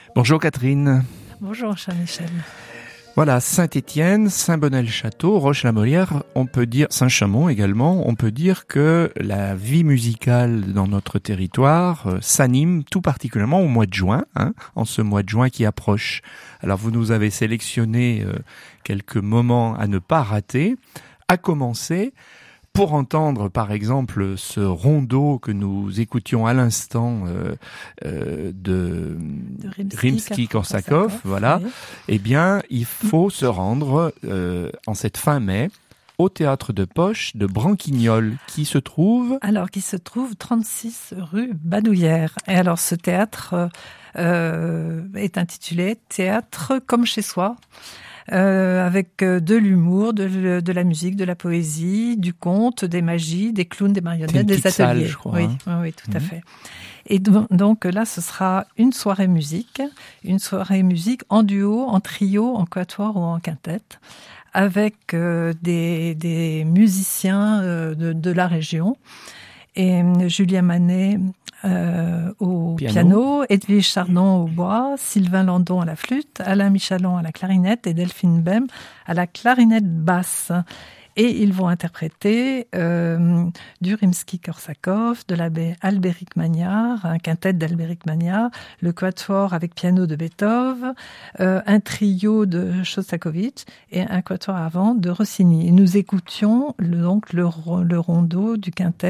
Bonjour Catherine. Bonjour cher Michel. Voilà, Saint-Étienne, Saint-Bonnet-le-Château, Roche-la-Molière, on peut dire, Saint-Chamond également, on peut dire que la vie musicale dans notre territoire s'anime tout particulièrement au mois de juin, en ce mois de juin qui approche. Alors vous nous avez sélectionné quelques moments à ne pas rater, à commencer pour entendre par exemple ce rondeau que nous écoutions à l'instant de Rimsky-Korsakov, voilà. Oui. Eh bien, il faut se rendre en cette fin mai au théâtre de Poche de Branquignolles, qui se trouve 36 rue Badoulière. Et alors, ce théâtre est intitulé Théâtre comme chez soi. Avec de l'humour, de la musique, de la poésie, du conte, des magies, des clowns, des marionnettes, des ateliers. Salle, je crois, oui, tout à fait. Et donc là, ce sera une soirée musique en duo, en trio, en quatuor ou en quintette, avec des musiciens de la région. Et Julien Manet au piano, Edwige Chardon au bois, Sylvain Landon à la flûte, Alain Michalon à la clarinette et Delphine Bem à la clarinette basse. Et ils vont interpréter du Rimsky-Korsakov, de l'abbé Albéric Magnard, un quintet d'Albéric Magnard, le quatuor avec piano de Beethoven, un trio de Shostakovich et un quatuor avant de Rossini. Et nous écoutions donc le rondeau du quintet